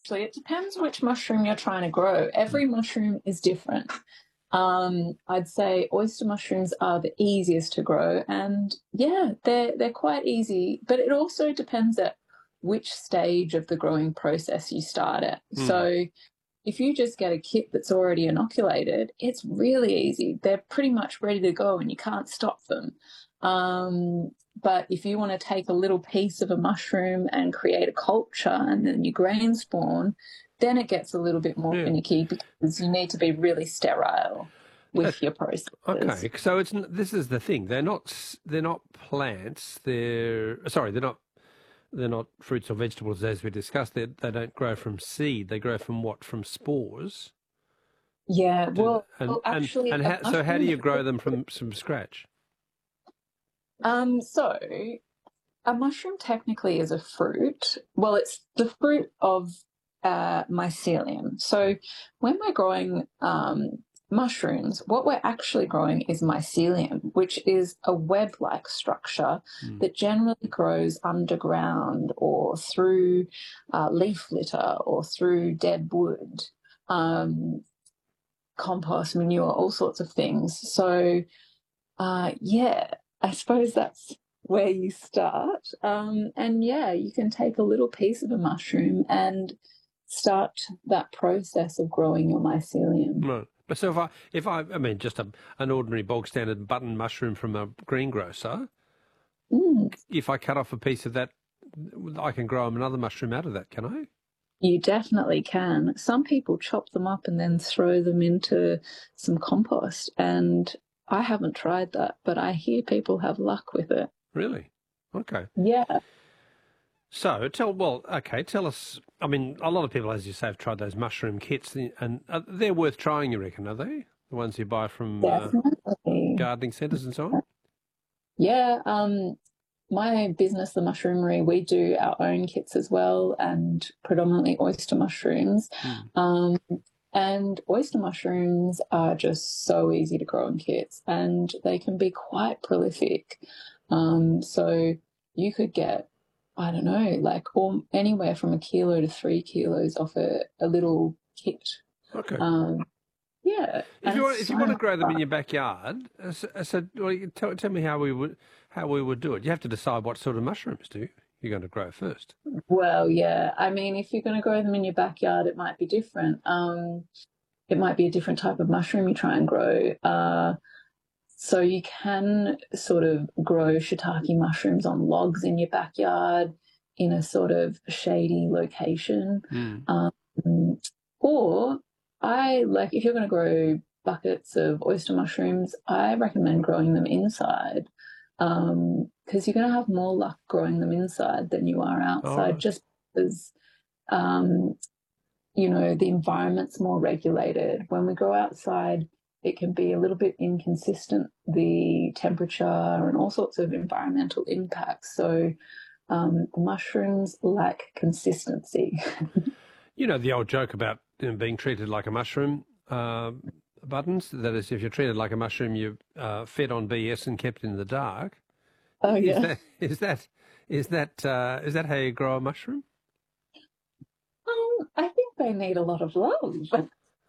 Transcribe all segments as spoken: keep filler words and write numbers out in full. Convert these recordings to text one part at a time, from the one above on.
actually. It depends which mushroom you're trying to grow. Every mushroom is different. Um, I'd say oyster mushrooms are the easiest to grow, and yeah, they're they're quite easy. But it also depends at which stage of the growing process you start at. Mm. So if you just get a kit that's already inoculated, it's really easy. They're pretty much ready to go, and you can't stop them. Um, but if you want to take a little piece of a mushroom and create a culture and then you grain spawn, then it gets a little bit more Yeah. finicky because you need to be really sterile with Uh, your processes. Okay, so it's n- this is the thing. They're not s- they're not plants. They're sorry, they're not they're not fruits or vegetables as we discussed. They they don't grow from seed. They grow from what? From spores. Yeah, Do- well, And well and actually, and a how, so how do mushroom. you grow them from from scratch? Um, so a mushroom technically is a fruit. Well, it's the fruit of uh, mycelium. So when we're growing um, mushrooms, what we're actually growing is mycelium, which is a web-like structure Mm. that generally grows underground or through uh, leaf litter or through dead wood, um, compost, manure, all sorts of things. So uh, yeah, I suppose that's where you start. Um, and yeah, you can take a little piece of a mushroom and start that process of growing your mycelium. Right. But so if I if I I mean just a, an ordinary bog standard button mushroom from a greengrocer, Mm, if I cut off a piece of that, I can grow another mushroom out of that, can I? you definitely can. Some people chop them up and then throw them into some compost. And I haven't tried that, but I hear people have luck with it. Really? Okay. Yeah. So tell well, okay, tell us. I mean, a lot of people, as you say, have tried those mushroom kits, and uh, they're worth trying. You reckon? Are they the ones you buy from uh, Definitely. gardening centres and so on? Yeah, um, my business, the Mushroomery, we do our own kits as well, and predominantly oyster mushrooms. Mm. Um, and oyster mushrooms are just so easy to grow in kits, and they can be quite prolific. Um, so you could get, I don't know, like all, anywhere from a kilo to three kilos off a, a little kit. Okay. Um, yeah, If and you it's want, if so you want to much grow them fun. in your backyard, uh, so, uh, so well, you tell, tell me how we would how we would do it. You have to decide what sort of mushrooms do you're going to grow first. Well, yeah. I mean, if you're going to grow them in your backyard, it might be different. Um, it might be a different type of mushroom you try and grow. Uh, so you can sort of grow shiitake mushrooms on logs in your backyard in a sort of shady location. Mm. Um, or I like if you're going to grow buckets of oyster mushrooms, I recommend growing them inside um, because you're going to have more luck growing them inside than you are All outside, right. just because um, you know the environment's more regulated. When we grow outside, it can be a little bit inconsistent, the temperature and all sorts of environmental impacts. So um, mushrooms lack consistency. You know the old joke about you know, being treated like a mushroom. Uh, buttons. That is, if you're treated like a mushroom, you're uh, fed on B S and kept in the dark. Oh Is yeah. that is that is that uh, is that how you grow a mushroom? Um, I think they need a lot of love.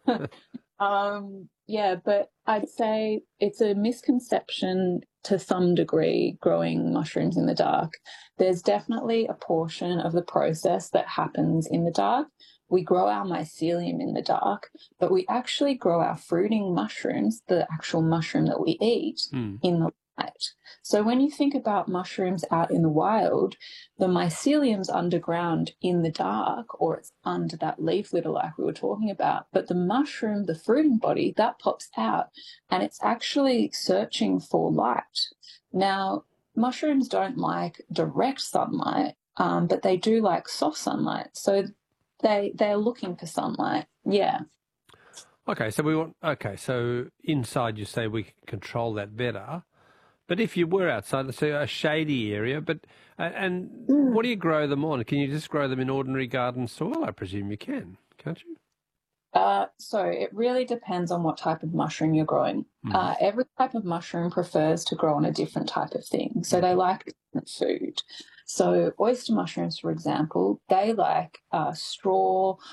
Um, yeah, but I'd say it's a misconception to some degree growing mushrooms in the dark. There's definitely a portion of the process that happens in the dark. We grow our mycelium in the dark, but we actually grow our fruiting mushrooms, the actual mushroom that we eat, Hmm. in the light. So when you think about mushrooms out in the wild, the mycelium's underground in the dark, or it's under that leaf litter like we were talking about. But the mushroom, the fruiting body, that pops out and it's actually searching for light. Now, mushrooms don't like direct sunlight, um, but they do like soft sunlight. So they they're looking for sunlight. Yeah. Okay, so we want. Okay, so inside you say we can control that better. But if you were outside, let's say a shady area, but uh, and what do you grow them on? Can you just grow them in ordinary garden soil? I presume you can, can't you? Uh, so it really depends on what type of mushroom you're growing. Mm. Uh, every type of mushroom prefers to grow on a different type of thing. So they like different food. So oyster mushrooms, for example, they like uh, straw